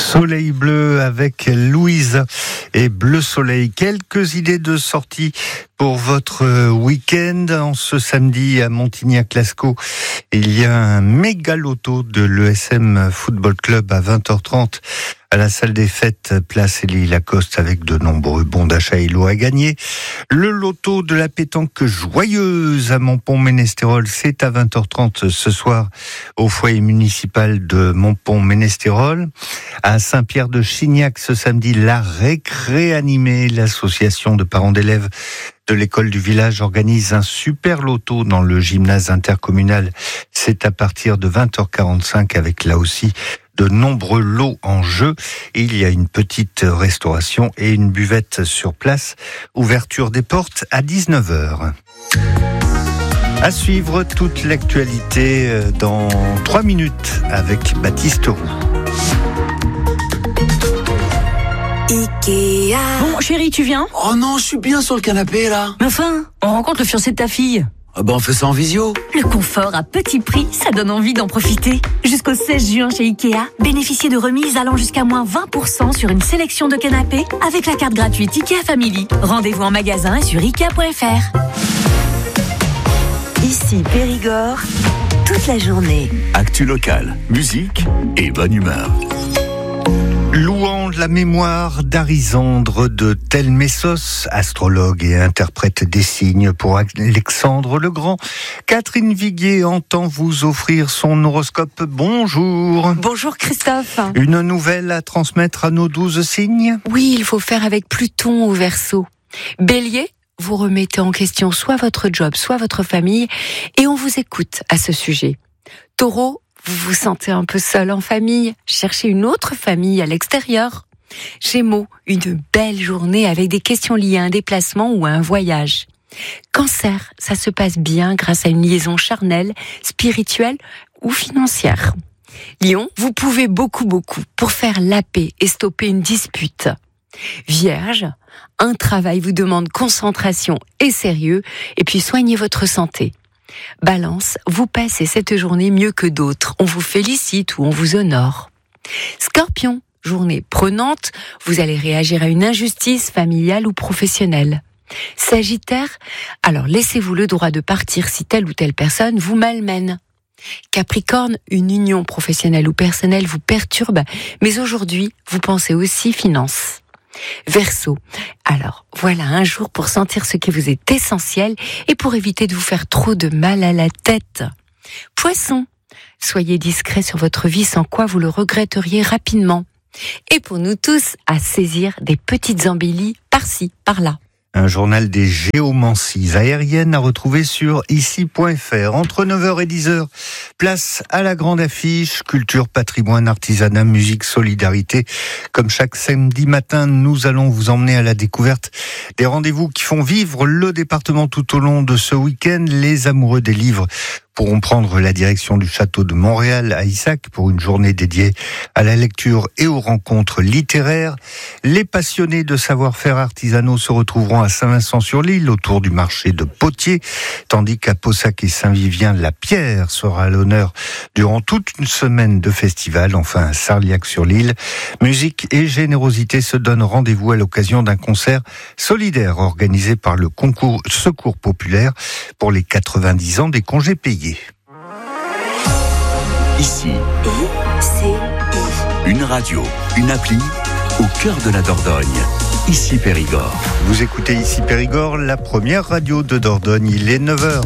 Soleil bleu avec Louise et Bleu Soleil. Quelques idées de sortie pour votre week-end. En ce samedi à Montignac-Lascaux, il y a un méga loto de l'ESM Football Club à 20h30 à la salle des fêtes, place Élie-Lacoste, avec de nombreux bons d'achat et lots à gagner. Le loto de la pétanque joyeuse à Montpont-Ménestérol, c'est à 20h30 ce soir au foyer municipal de Montpont-Ménestérol. À Saint-Pierre de Chignac, ce samedi, la récré animée, l'association de parents d'élèves de l'école du village organise un super loto dans le gymnase intercommunal. C'est à partir de 20h45 avec là aussi de nombreux lots en jeu. Il y a une petite restauration et une buvette sur place. Ouverture des portes à 19h. À suivre toute l'actualité dans 3 minutes avec Baptiste Roux. Ikea. Bon, chérie, tu viens ? Oh non, je suis bien sur le canapé là. Mais enfin, on rencontre le fiancé de ta fille. Ah ben on fait ça en visio. Le confort à petit prix, ça donne envie d'en profiter. Jusqu'au 16 juin chez Ikea, bénéficiez de remises allant jusqu'à moins 20% sur une sélection de canapés avec la carte gratuite Ikea Family. Rendez-vous en magasin et sur Ikea.fr. Ici Périgord, toute la journée. Actu locale, musique et bonne humeur. Louant la mémoire d'Arisandre de Telmessos, astrologue et interprète des signes pour Alexandre le Grand. Catherine Viguier entend vous offrir son horoscope. Bonjour. Bonjour Christophe. Une nouvelle à transmettre à nos 12 signes ? Oui, il faut faire avec Pluton au Verseau. Bélier, vous remettez en question soit votre job, soit votre famille, et on vous écoute à ce sujet. Taureau, vous vous sentez un peu seul en famille, cherchez une autre famille à l'extérieur. Gémeaux, une belle journée avec des questions liées à un déplacement ou à un voyage. Cancer, ça se passe bien grâce à une liaison charnelle, spirituelle ou financière. Lion, vous pouvez beaucoup pour faire la paix et stopper une dispute. Vierge, un travail vous demande concentration et sérieux, et puis soignez votre santé. Balance, vous passez cette journée mieux que d'autres. On vous félicite ou on vous honore. Scorpion, journée prenante, vous allez réagir à une injustice familiale ou professionnelle. Sagittaire, alors laissez-vous le droit de partir si telle ou telle personne vous malmène. Capricorne, une union professionnelle ou personnelle vous perturbe, mais aujourd'hui, vous pensez aussi finances. Verseau, alors voilà un jour pour sentir ce qui vous est essentiel et pour éviter de vous faire trop de mal à la tête. Poisson, soyez discret sur votre vie sans quoi vous le regretteriez rapidement. Et pour nous tous, à saisir des petites embellies par-ci, par-là. Un journal des géomancies aériennes à retrouver sur ici.fr. Entre 9h et 10h, place à la grande affiche, culture, patrimoine, artisanat, musique, solidarité. Comme chaque samedi matin, nous allons vous emmener à la découverte des rendez-vous qui font vivre le département tout au long de ce week-end. Les amoureux des livres pourront prendre la direction du château de Montréal à Issac pour une journée dédiée à la lecture et aux rencontres littéraires. Les passionnés de savoir-faire artisanaux se retrouveront à Saint-Vincent-sur-l'Île autour du marché de Potier, tandis qu'à Possac et Saint-Vivien, la pierre sera à l'honneur durant toute une semaine de festival. Enfin, à Sarliac-sur-l'Île, musique et générosité se donnent rendez-vous à l'occasion d'un concert solidaire organisé par le concours Secours Populaire pour les 90 ans des congés payés. Ici, ICI. une radio, une appli au cœur de la Dordogne. Ici Périgord. Vous écoutez Ici Périgord, la première radio de Dordogne. Il est 9h.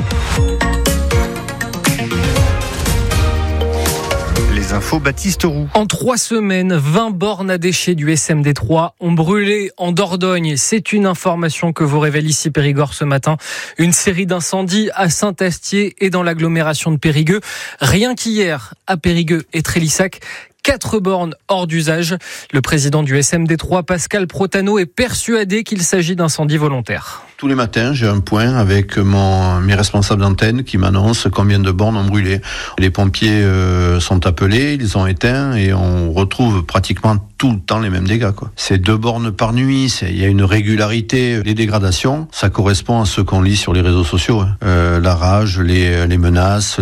Les infos, Baptiste Roux. En 3 semaines, 20 bornes à déchets du SMD3 ont brûlé en Dordogne. C'est une information que vous révèle Ici Périgord ce matin. Une série d'incendies à Saint-Astier et dans l'agglomération de Périgueux. Rien qu'hier, à Périgueux et Trélissac, 4 bornes hors d'usage. Le président du SMD3, Pascal Protano, est persuadé qu'il s'agit d'incendies volontaires. Tous les matins, j'ai un point avec mes responsables d'antenne qui m'annoncent combien de bornes ont brûlé. Les pompiers sont appelés, ils ont éteint et on retrouve pratiquement tout le temps les mêmes dégâts, quoi. C'est 2 bornes par nuit, il y a une régularité. Les dégradations, ça correspond à ce qu'on lit sur les réseaux sociaux. La rage, les menaces,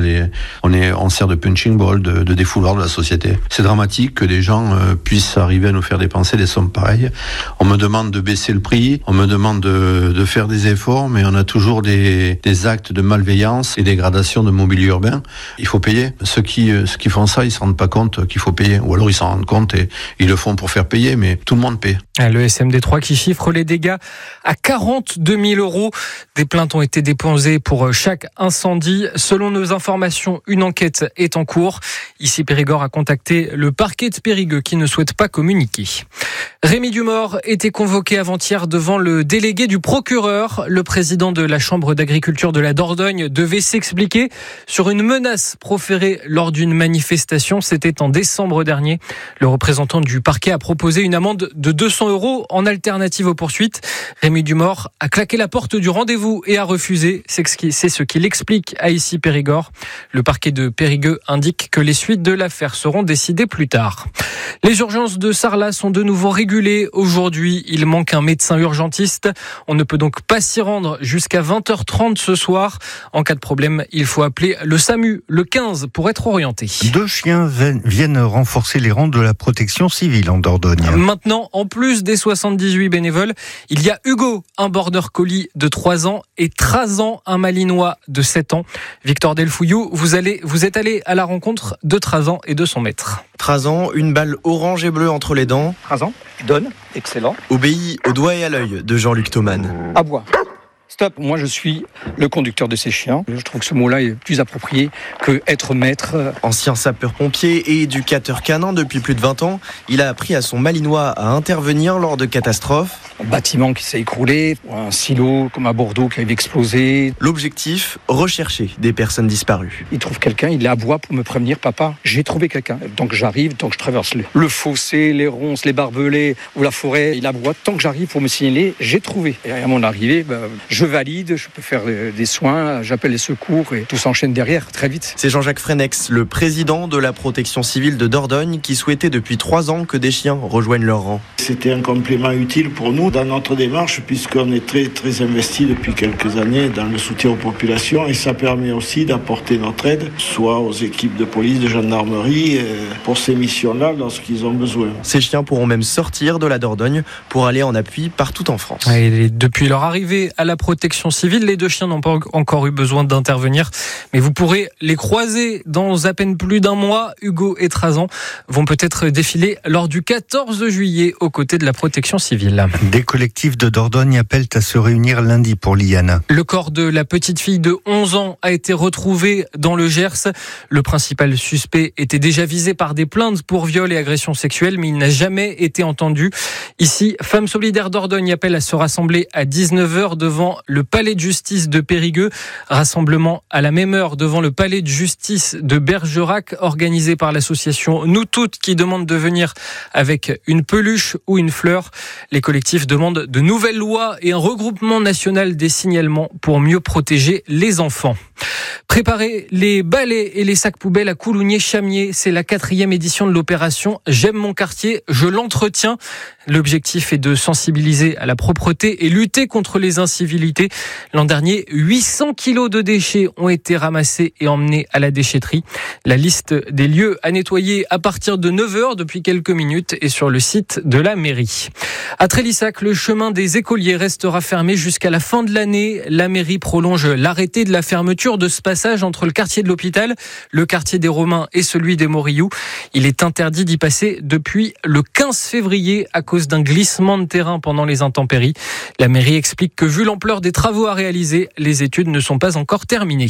on sert de punching ball, de défouloir de la société. C'est dramatique que des gens puissent arriver à nous faire dépenser des sommes pareilles. On me demande de baisser le prix, on me demande de faire des efforts, mais on a toujours des actes de malveillance et dégradation de mobilier urbain. Il faut payer. Ceux qui font ça, ils se rendent pas compte qu'il faut payer. Ou alors ils s'en rendent compte et ils le font pour faire payer, mais tout le monde paie. Le SMD3 qui chiffre les dégâts à 42 000 €. Des plaintes ont été déposées pour chaque incendie. Selon nos informations, une enquête est en cours. Ici, Périgord a contacté le parquet de Périgueux qui ne souhaite pas communiquer. Rémi Dumort était convoqué avant-hier devant le délégué du procureur. Le président de la Chambre d'agriculture de la Dordogne devait s'expliquer sur une menace proférée lors d'une manifestation. C'était en décembre dernier. Le représentant du parquet a proposé une amende de 200 € en alternative aux poursuites. Rémi Dumort a claqué la porte du rendez-vous et a refusé. C'est ce qu'il explique à Ici Périgord. Le parquet de Périgueux indique que les suites de l'affaire seront décidées plus tard. Les urgences de Sarlat sont de nouveau régulées. Aujourd'hui, il manque un médecin urgentiste. On ne peut donc pas s'y rendre jusqu'à 20h30 ce soir. En cas de problème, il faut appeler le SAMU, le 15, pour être orienté. 2 chiens viennent renforcer les rangs de la protection civile en Dordogne. Maintenant, en plus des 78 bénévoles, il y a Hugo, un border collie de 3 ans, et Trazan, un malinois de 7 ans. Victor Delfouillou, vous êtes allé à la rencontre de Trazan et de son maître. Trazan, une balle orange et bleue entre les dents. Trazan, donne, excellent. Obéit au doigt et à l'œil de Jean-Luc Thoman. Aboie. Stop, moi je suis le conducteur de ces chiens. Je trouve que ce mot-là est plus approprié que être maître. Ancien sapeur-pompier et éducateur canin depuis plus de 20 ans, il a appris à son malinois à intervenir lors de catastrophes. Un bâtiment qui s'est écroulé, un silo comme à Bordeaux qui avait explosé. L'objectif, rechercher des personnes disparues. Il trouve quelqu'un, il aboie pour me prévenir, papa, j'ai trouvé quelqu'un. Tant que j'arrive, tant que je traverse le fossé, les ronces, les barbelés ou la forêt, il aboie tant que j'arrive pour me signaler, j'ai trouvé. Et à mon arrivée, je valide, je peux faire des soins, j'appelle les secours et tout s'enchaîne derrière très vite. C'est Jean-Jacques Freinex, le président de la protection civile de Dordogne, qui souhaitait depuis 3 ans que des chiens rejoignent leur rang. C'était un complément utile pour nous dans notre démarche puisqu'on est très, très investi depuis quelques années dans le soutien aux populations et ça permet aussi d'apporter notre aide, soit aux équipes de police, de gendarmerie, pour ces missions-là lorsqu'ils ont besoin. Ces chiens pourront même sortir de la Dordogne pour aller en appui partout en France. Et depuis leur arrivée à la protection civile, les 2 chiens n'ont pas encore eu besoin d'intervenir, mais vous pourrez les croiser dans à peine plus d'1 mois. Hugo et Trazan vont peut-être défiler lors du 14 juillet aux côtés de la protection civile. Des collectifs de Dordogne appellent à se réunir lundi pour l'IANA. Le corps de la petite fille de 11 ans a été retrouvé dans le Gers. Le principal suspect était déjà visé par des plaintes pour viol et agression sexuelle, mais il n'a jamais été entendu. Ici, Femmes Solidaires Dordogne appelle à se rassembler à 19h devant le palais de justice de Périgueux. Rassemblement à la même heure devant le palais de justice de Bergerac, organisé par l'association Nous Toutes, qui demande de venir avec une peluche ou une fleur. Les collectifs demandent de nouvelles lois et un regroupement national des signalements pour mieux protéger les enfants. Préparer les balais et les sacs poubelles à Coulounier-Chamier, c'est la 4e édition de l'opération J'aime mon quartier, je l'entretiens. L'objectif est de sensibiliser à la propreté et lutter contre les incivilités. L'an dernier, 800 kilos de déchets ont été ramassés et emmenés à la déchetterie. La liste des lieux à nettoyer à partir de 9h depuis quelques minutes est sur le site de la mairie. À Trélissac, le chemin des écoliers restera fermé jusqu'à la fin de l'année. La mairie prolonge l'arrêté de la fermeture de ce passage entre le quartier de l'Hôpital, le quartier des Romains et celui des Morillou. Il est interdit d'y passer depuis le 15 février à cause d'un glissement de terrain pendant les intempéries. La mairie explique que vu l'ampleur des travaux à réaliser, les études ne sont pas encore terminées.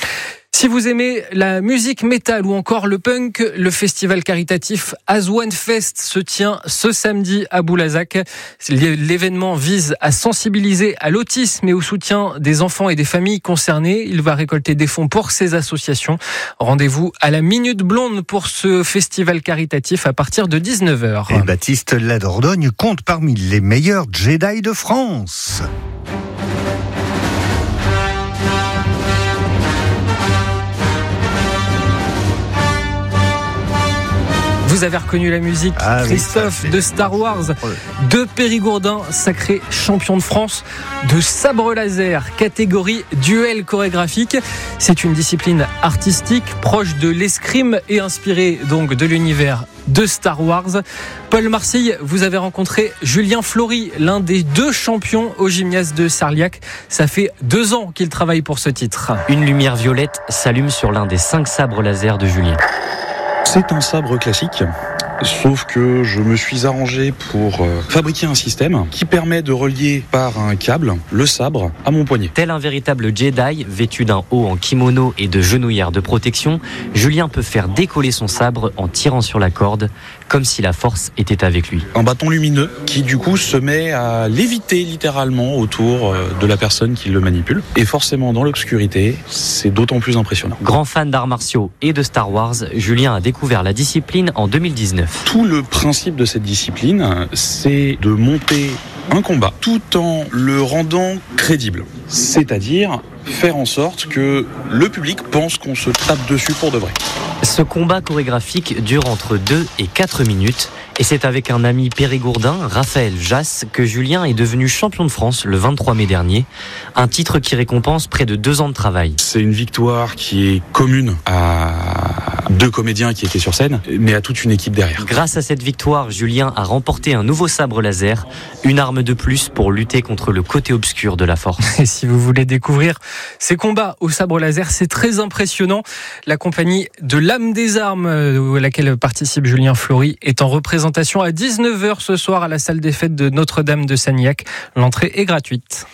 Si vous aimez la musique métal ou encore le punk, le festival caritatif Azwan Fest se tient ce samedi à Boulazac. L'événement vise à sensibiliser à l'autisme et au soutien des enfants et des familles concernées. Il va récolter des fonds pour ces associations. Rendez-vous à la Minute Blonde pour ce festival caritatif à partir de 19h. Et Baptiste, la Dordogne compte parmi les meilleurs Jedi de France. Vous avez reconnu la musique, Christophe, de Star Wars, de Périgourdin, sacré champion de France de sabre laser, catégorie duel chorégraphique. C'est une discipline artistique proche de l'escrime et inspirée donc de l'univers de Star Wars. Paul Marcille, vous avez rencontré Julien Flory, l'un des 2 champions au gymnase de Sarliac. Ça fait 2 ans qu'il travaille pour ce titre. Une lumière violette s'allume sur l'un des 5 sabres laser de Julien. C'est un sabre classique. Sauf que je me suis arrangé pour fabriquer un système qui permet de relier par un câble le sabre à mon poignet. Tel un véritable Jedi, vêtu d'un haut en kimono et de genouillères de protection, Julien peut faire décoller son sabre en tirant sur la corde, comme si la force était avec lui. Un bâton lumineux qui du coup se met à léviter littéralement autour de la personne qui le manipule. Et forcément dans l'obscurité, c'est d'autant plus impressionnant. Grand fan d'arts martiaux et de Star Wars, Julien a découvert la discipline en 2019. Tout le principe de cette discipline, c'est de monter un combat tout en le rendant crédible. C'est-à-dire faire en sorte que le public pense qu'on se tape dessus pour de vrai. Ce combat chorégraphique dure entre 2 et 4 minutes et c'est avec un ami périgourdin, Raphaël Jass, que Julien est devenu champion de France le 23 mai dernier. Un titre qui récompense près de 2 ans de travail. C'est une victoire qui est commune à 2 comédiens qui étaient sur scène, mais à toute une équipe derrière. Grâce à cette victoire, Julien a remporté un nouveau sabre laser, une arme de plus pour lutter contre le côté obscur de la force. Et si vous voulez découvrir ces combats au sabre laser, c'est très impressionnant. La compagnie de l'âme des armes, à laquelle participe Julien Flory, est en représentation à 19h ce soir à la salle des fêtes de Notre-Dame de Sagnac. L'entrée est gratuite.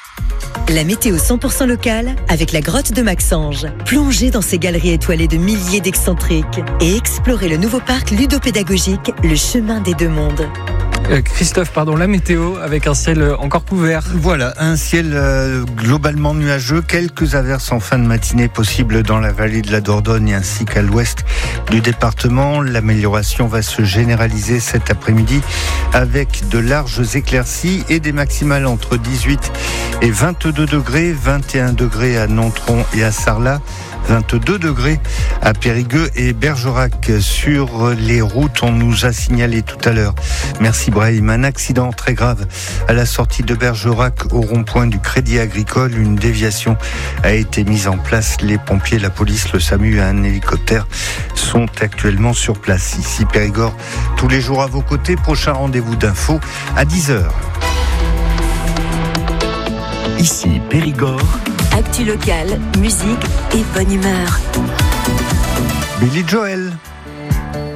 La météo 100% locale avec la grotte de Maxange. Plongez dans ces galeries étoilées de milliers d'excentriques et explorez le nouveau parc ludopédagogique, le chemin des 2 mondes. Christophe, la météo avec un ciel encore couvert. Voilà, un ciel globalement nuageux, quelques averses en fin de matinée possibles dans la vallée de la Dordogne ainsi qu'à l'ouest du département. L'amélioration va se généraliser cet après-midi avec de larges éclaircies et des maximales entre 18 et 22 degrés, 21 degrés à Nontron et à Sarlat. 22 degrés à Périgueux et Bergerac. Sur les routes, on nous a signalé tout à l'heure, merci Brahim, un accident très grave à la sortie de Bergerac au rond-point du Crédit Agricole. Une déviation a été mise en place. Les pompiers, la police, le SAMU et un hélicoptère sont actuellement sur place. Ici Périgord, tous les jours à vos côtés. Prochain rendez-vous d'infos à 10h. Ici Périgord. Actu locale, musique et bonne humeur. Billy Joel.